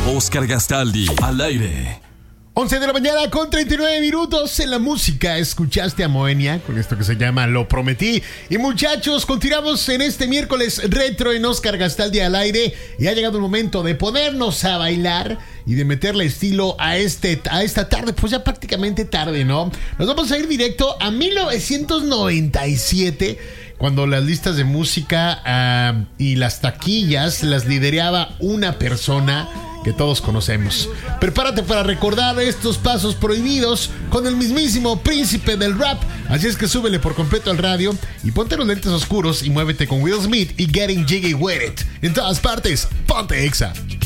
Oscar Gastaldi, al aire. 11 de la mañana con 39 minutos en la música. Escuchaste a Moenia con esto que se llama Lo Prometí. Y muchachos, continuamos en este miércoles retro en Oscar Gastaldi al aire. Y ha llegado el momento de ponernos a bailar y de meterle estilo a esta tarde. Pues ya prácticamente tarde, ¿no? Nos vamos a ir directo a 1997, cuando las listas de música y las taquillas las lideraba una persona que todos conocemos. Prepárate para recordar estos pasos prohibidos con el mismísimo príncipe del rap. Así es que súbele por completo al radio y ponte los lentes oscuros y muévete con Will Smith y Getting Jiggy With It. En todas partes, ponte Exa.